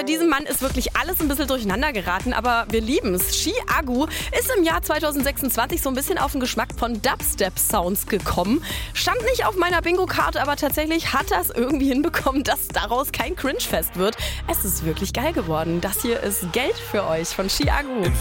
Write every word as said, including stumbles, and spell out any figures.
bei diesem Mann ist wirklich alles ein bisschen durcheinander geraten, aber wir lieben es. Chiago ist im Jahr zwanzig sechsundzwanzig so ein bisschen auf den Geschmack von Dubstep-Sounds gekommen. Stand nicht auf meiner Bingo-Karte, aber tatsächlich hat er es irgendwie hinbekommen, dass daraus kein Cringe-Fest wird. Es ist wirklich geil geworden. Das hier ist Geld für euch von Chiago.